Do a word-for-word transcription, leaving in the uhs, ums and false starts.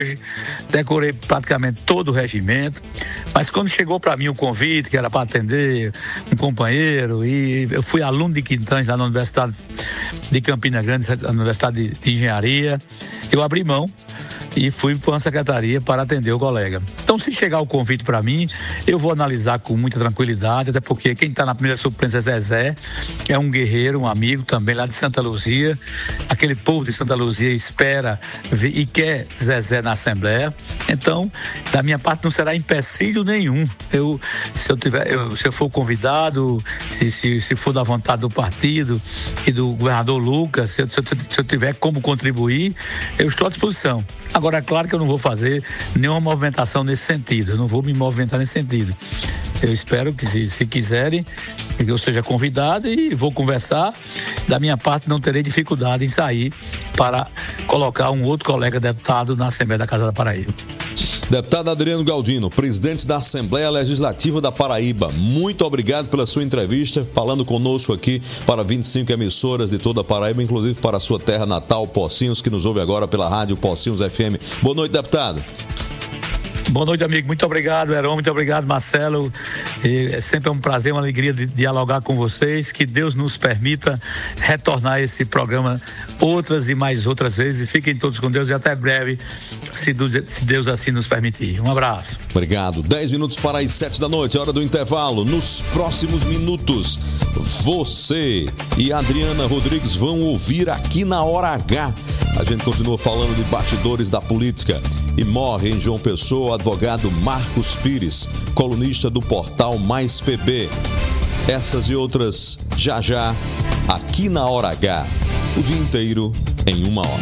decorei praticamente todo o regimento, mas quando chegou para mim o convite, que era para atender um companheiro, e eu fui aluno de Quintães lá na Universidade de Campina Grande, na Universidade de, de Engenharia, eu abri mão e fui para uma secretaria para atender o colega. Então, se chegar o convite para mim, eu vou analisar com muita tranquilidade, até porque quem está na primeira suplência é Zezé, é um guerreiro, um amigo também lá de Santa Luzia. Aquele povo de Santa Luzia espera e quer Zezé na Assembleia. Então, da minha parte não será empecilho nenhum. Eu, se, eu tiver, eu, se eu for convidado, se, se, se for da vontade do partido e do governador Lucas, se eu, se eu, se eu tiver como contribuir, eu estou à disposição. Agora, é claro que eu não vou fazer nenhuma movimentação nesse sentido, eu não vou me movimentar nesse sentido. Eu espero que, se, se quiserem, que eu seja convidado e vou conversar. Da minha parte, não terei dificuldade em sair para colocar um outro colega deputado na Assembleia da Casa da Paraíba. Deputado Adriano Galdino, presidente da Assembleia Legislativa da Paraíba, muito obrigado pela sua entrevista, falando conosco aqui para vinte e cinco emissoras de toda a Paraíba, inclusive para a sua terra natal, Pocinhos, que nos ouve agora pela rádio Pocinhos F M. Boa noite, deputado. Boa noite, amigo. Muito obrigado, Heron. Muito obrigado, Marcelo. É sempre um prazer, uma alegria de dialogar com vocês. Que Deus nos permita retornar a esse programa outras e mais outras vezes. Fiquem todos com Deus e até breve, se Deus assim nos permitir. Um abraço. Obrigado. Dez minutos para as sete da noite, hora do intervalo. Nos próximos minutos, você e a Adriana Rodrigues vão ouvir aqui na Hora H. A gente continua falando de bastidores da política. E morre em João Pessoa o advogado Marcos Pires, colunista do portal Mais P B. Essas e outras já já, aqui na Hora H. O dia inteiro em uma hora.